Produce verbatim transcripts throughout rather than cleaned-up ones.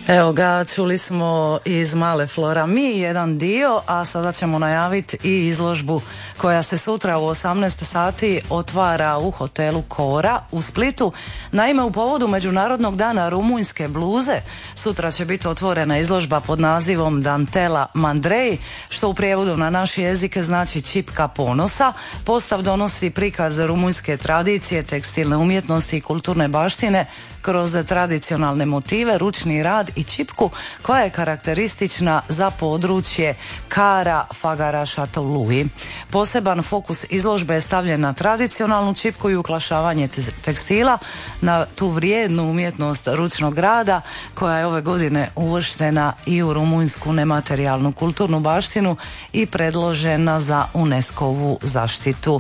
Evo ga, čuli smo iz Male Flora Mi jedan dio, a sada ćemo najaviti i izložbu koja se sutra u osamnaest sati otvara u hotelu Kora u Splitu. Naime, u povodu Međunarodnog dana rumunjske bluze sutra će biti otvorena izložba pod nazivom Dantela Mandrej, što u prijevodu na naš jezik znači čipka ponosa. Postav donosi prikaz rumunjske tradicije, tekstilne umjetnosti i kulturne baštine kroz tradicionalne motive, ručni rad i čipku koja je karakteristična za područje Kara, Fagara, Šatolui. Poseban fokus izložbe je stavljen na tradicionalnu čipku i ukrašavanje tekstila, na tu vrijednu umjetnost ručnog rada koja je ove godine uvrštena i u rumunjsku nematerijalnu kulturnu baštinu i predložena za UNESCO-vu zaštitu.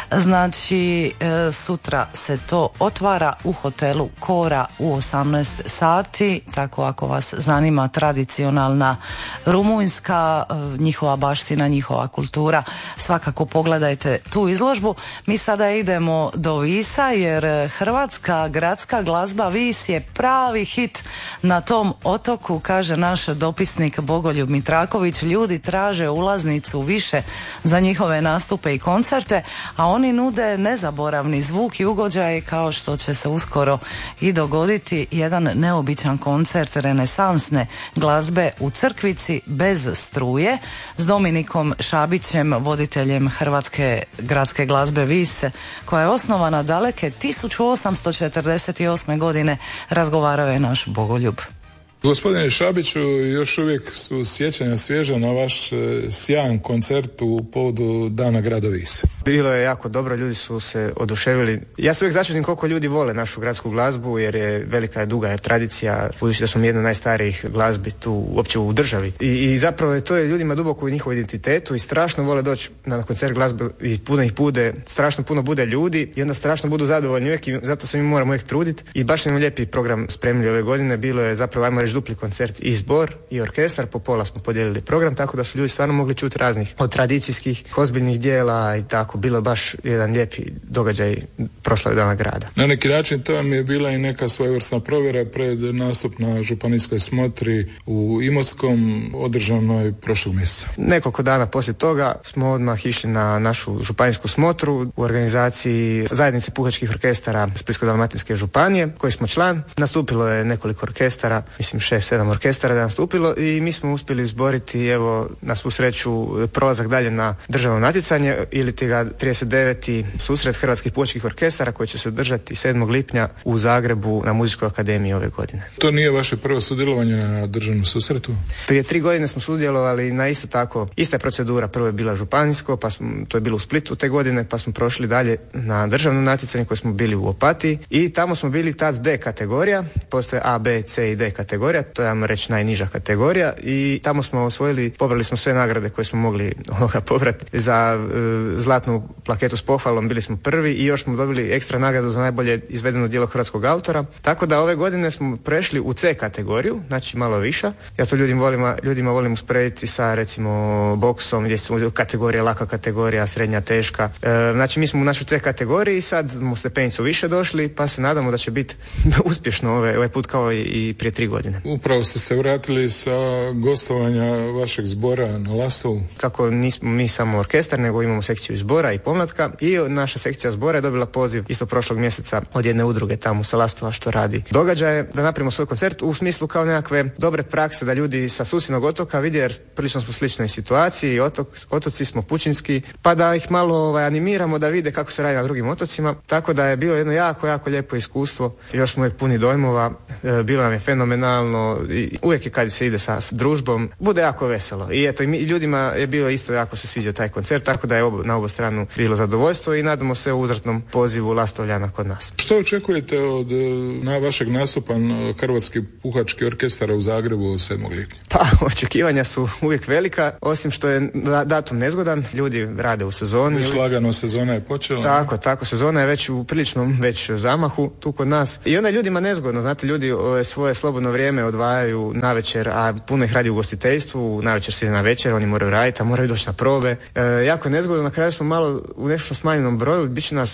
Znači, e, sutra se to otvara u hotelu Kora u osamnaest sati, tako ako vas zanima tradicionalna rumunjska, e, njihova baština, njihova kultura, svakako pogledajte tu izložbu. Mi sada idemo do Visa jer hrvatska gradska glazba Vis je pravi hit na tom otoku, kaže naš dopisnik Bogoljub Mitraković. Ljudi traže ulaznicu više za njihove nastupe i koncerte, a on Oni nude nezaboravni zvuk i ugođaj, kao što će se uskoro i dogoditi jedan neobičan koncert renesansne glazbe u Crkvici bez struje s Dominikom Šabićem, voditeljem Hrvatske gradske glazbe Vis, koja je osnovana daleke tisuću osamsto četrdeset osme godine, razgovarao je naš Bogoljub. Gospodine Šabiću, još uvijek su sjećanja svježa na vaš sjajan koncert u povodu Dana grada Visa. Bilo je jako dobro, ljudi su se oduševili. Ja se uvijek začudim koliko ljudi vole našu gradsku glazbu, jer je velika, duga je tradicija, budući da smo jedna od najstarijih glazbi tu uopće u državi. I, i zapravo je to je ljudima duboko u njihovu identitetu i strašno vole doći na koncert glazbe i puno ih bude, strašno puno bude ljudi i onda strašno budu zadovoljni uvijek i zato se mi moramo uvijek truditi. I baš smo lijepi program spremili ove godine, bilo je zapravo, ajmo reći, dupli koncert i zbor i orkestar, po pola smo podijelili program, tako da su ljudi stvarno mogli čuti raznih od tradicijskih, ozbiljnih dijela i tako. Bilo baš jedan lijepi događaj proslave Dana grada. Na neki način to vam je bila i neka svojevrsna provjera pred nastup na županijskoj smotri u Imotskom, održanoj prošlog mjeseca. Nekoliko dana poslije toga smo odmah išli na našu županijsku smotru u organizaciji zajednice puhačkih orkestara Splitsko-dalmatinske županije, koji smo član. Nastupilo je nekoliko orkestara, mislim šest, sedam orkestara da je nastupilo i mi smo uspjeli izboriti, evo, na svu sreću, prolazak dalje na državno natjecanje ili ti ga trideset deveti susret hrvatskih puhačkih orkestara koji će se održati sedmog lipnja u Zagrebu na Muzičkoj akademiji ove godine. To nije vaše prvo sudjelovanje na državnom susretu? Prije tri godine smo sudjelovali na isto tako, ista je procedura, prvo je bila županijsko, pa smo, to je bilo u Splitu te godine, pa smo prošli dalje na državno natjecanje koje smo bili u Opatiji i tamo smo bili tad D kategorija, postoje A, B, C i D kategorija, to je, ajmo reći, najniža kategorija i tamo smo osvojili, pobrali smo sve nagrade koje smo mogli onoga pobrati za e, zlatnu plaketu s pohvalom, bili smo prvi i još smo dobili ekstra nagradu za najbolje izvedeno djelo hrvatskog autora, tako da ove godine smo prešli u C kategoriju, znači malo viša. Ja to ljudima volim, ljudima volim usporediti sa recimo boksom gdje su kategorija, laka kategorija, srednja, teška. E, znači mi smo u našoj C kategoriji i sad smo stepenicu više došli, pa se nadamo da će biti uspješno ove, ovaj put kao i, i prije tri godine. Upravo ste se vratili sa gostovanja vašeg zbora na Lastovu. Kako nismo mi samo orkestar, nego imamo sekciju zbora i pomlatka i naša sekcija zbora je dobila poziv isto prošlog mjeseca od jedne udruge tamo sa Lastova što radi događaje, da napravimo svoj koncert u smislu kao nekakve dobre prakse da ljudi sa susjednog otoka vide, jer prilično smo u sličnoj situaciji, otok, otoci smo pučinski, pa da ih malo ovaj, animiramo da vide kako se radi na drugim otocima, tako da je bilo jedno jako, jako lijepo iskustvo, još smo uvijek puni dojmova, e, bilo nam je fenomenalno i uvijek je kad se ide sa družbom, bude jako veselo i eto, i, mi, i ljudima je bilo isto jako se sviđao taj koncert, tako da je obo, na obu stranu bilo zadovoljstvo i nadamo se u uzratnom pozivu Lastovljana kod nas. Što očekujete od na vašeg nastupa Hrvatski puhački orkestar u Zagrebu sedmog lipnja? Pa, očekivanja su uvijek velika, osim što je datum nezgodan, ljudi rade u sezoni. Već lagano sezona je počela. Tako, tako, sezona je već u priličnom već zamahu tu kod nas. I onda je ljudima nezgodno, znate, ljudi svoje slobodno vrijeme odvajaju navečer, a puno ih radi u ugostiteljstvu, navečer se ide na večer, oni moraju raditi, a moraju doći na probe. E, jako je nezgodno, na kraju smo malo u nešto smanjenom broju, bit će nas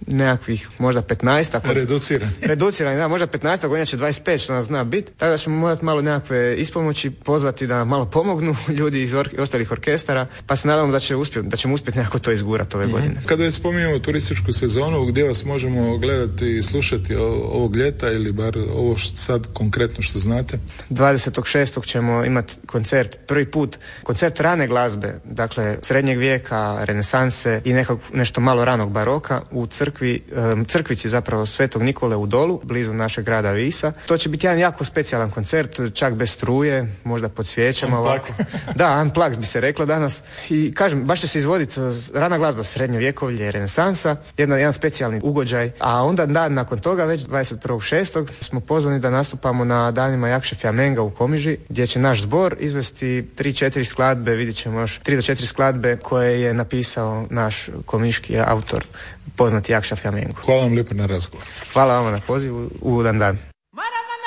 nekakvih možda petnaest. Reducirani. Reducirani, da, možda petnaest, godina će dvadeset pet što nas zna biti. Tako da ćemo morati malo nekakve ispomoći, pozvati da malo pomognu ljudi iz or- ostalih orkestara, pa se nadamo da, će uspjet, da ćemo uspjeti nekako to izgurati ove mm-hmm. godine. Kada već spominjemo turističku sezonu, gdje vas možemo gledati i slušati ovog ljeta ili bar ovo što sad konkretno što znate? dvadesetog šestog ćemo imati koncert, prvi put koncert rane glazbe, dakle srednjeg vijeka, renesanse i nekak, nešto malo ranog baroka u crkvi, crkvici zapravo Svetog Nikole u Dolu, blizu našeg grada Visa. To će biti jedan jako specijalan koncert, čak bez struje, možda pod svijećama ovako. Da, unplugged bi se reklo danas. I kažem, baš će se izvoditi rana glazba, srednjovjekovlje, renesansa, jedan, jedan specijalni ugođaj, a onda dan nakon toga, već dvadeset prvog šestog smo pozvani da nastupamo na danima Jakše Fjamenga u Komiži, gdje će naš zbor izvesti tri četiri skladbe, vidjet ćemo još tri do četiri skladbe koje je napisao naš komiški autor, poznati Jakša Fjamengo. Hvala vam lijepo na razgovor. Hvala vam na pozivu, ugodan dan.